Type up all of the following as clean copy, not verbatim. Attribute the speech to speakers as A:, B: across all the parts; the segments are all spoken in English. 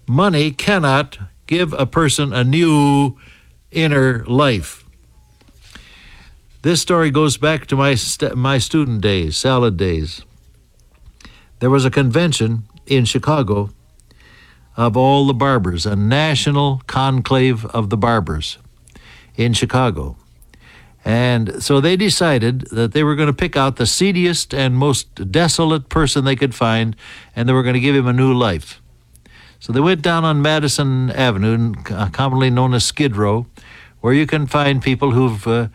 A: Money cannot give a person a new inner life. This story goes back to my student days, salad days. There was a convention in Chicago of all the barbers, a national conclave of the barbers in Chicago. And so they decided that they were going to pick out the seediest and most desolate person they could find, and they were going to give him a new life. So they went down on Madison Avenue, commonly known as Skid Row, where you can find people who've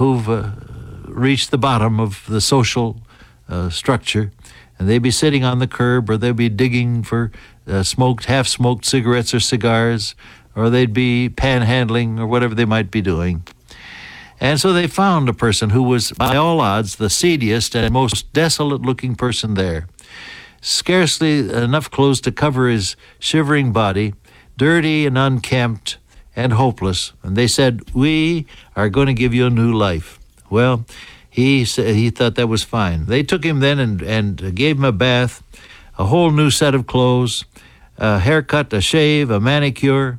A: reached the bottom of the social structure, and they'd be sitting on the curb, or they'd be digging for half-smoked cigarettes or cigars, or they'd be panhandling or whatever they might be doing. And so they found a person who was, by all odds, the seediest and most desolate-looking person there. Scarcely enough clothes to cover his shivering body, dirty and unkempt and hopeless. And they said, "We are going to give you a new life." Well, he thought that was fine. They took him then and gave him a bath, a whole new set of clothes, a haircut, a shave, a manicure,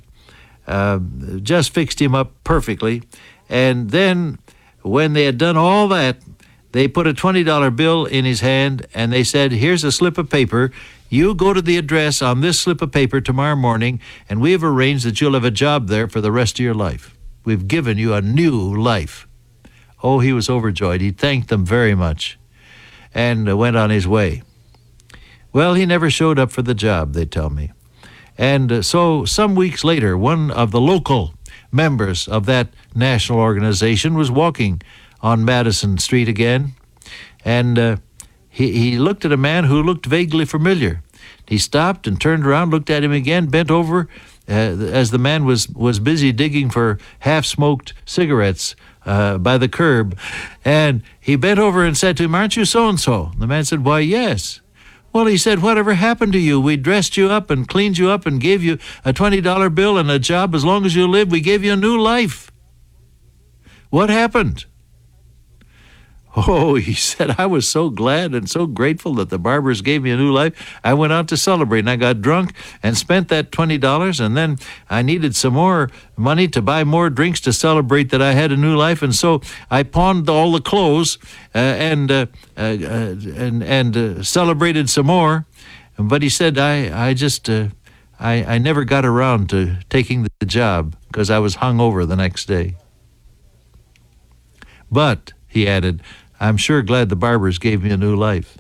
A: just fixed him up perfectly. And then when they had done all that, they put a $20 bill in his hand, and they said, "Here's a slip of paper. You go to the address on this slip of paper tomorrow morning, and we have arranged that you'll have a job there for the rest of your life. We've given you a new life." Oh, he was overjoyed. He thanked them very much and went on his way. Well, he never showed up for the job, they tell me. And so some weeks later, one of the local members of that national organization was walking on Madison Street again, and he looked at a man who looked vaguely familiar. He stopped and turned around, looked at him again, bent over as the man was busy digging for half-smoked cigarettes by the curb, and he bent over and said to him, "Aren't you so-and-so?" The man said, "Why, yes." "Well," he said, "whatever happened to you? We dressed you up and cleaned you up and gave you a $20 bill and a job as long as you lived. We gave you a new life. What happened?" "Oh," he said, "I was so glad and so grateful that the barbers gave me a new life. I went out to celebrate, and I got drunk and spent that $20, and then I needed some more money to buy more drinks to celebrate that I had a new life, and so I pawned all the clothes and celebrated some more." But he said, I never got around to taking the job because I was hungover the next day. "But," he added, "I'm sure glad the barbers gave me a new life."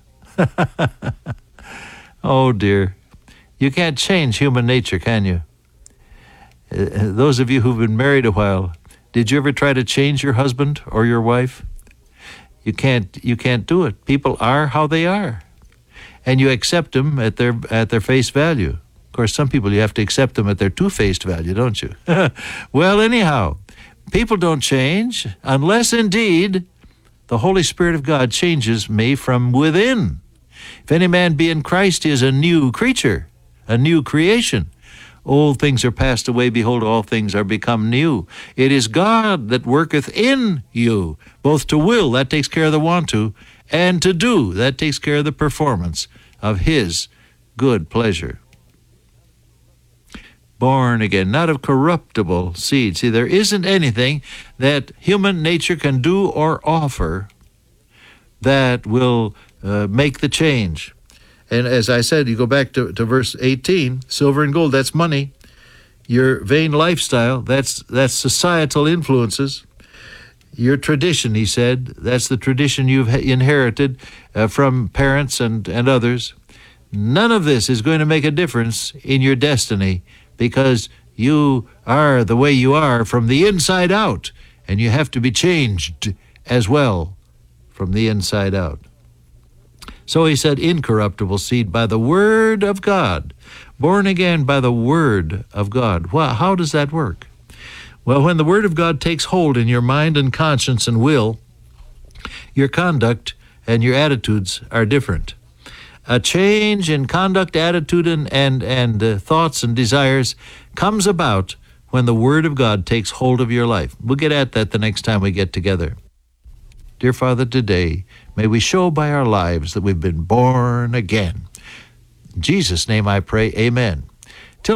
A: Oh, dear. You can't change human nature, can you? Those of you who've been married a while, did you ever try to change your husband or your wife? You can't do it. People are how they are. And you accept them at their face value. Of course, some people you have to accept them at their two-faced value, don't you? Well, anyhow, people don't change unless indeed the Holy Spirit of God changes me from within. If any man be in Christ, he is a new creature, a new creation. Old things are passed away, behold, all things are become new. It is God that worketh in you, both to will, that takes care of the want to, and to do, that takes care of the performance of his good pleasure. Born again, not of corruptible seed. See, there isn't anything that human nature can do or offer that will make the change. And as I said, you go back to verse 18, silver and gold, that's money. Your vain lifestyle, that's societal influences. Your tradition, he said, that's the tradition you've inherited from parents and others. None of this is going to make a difference in your destiny, because you are the way you are from the inside out, and you have to be changed as well from the inside out. So he said, incorruptible seed by the word of God, born again by the word of God. Well, how does that work? Well, when the word of God takes hold in your mind and conscience and will, your conduct and your attitudes are different. A change in conduct, attitude, and thoughts and desires comes about when the Word of God takes hold of your life. We'll get at that the next time we get together. Dear Father, today, may we show by our lives that we've been born again. In Jesus' name I pray, amen.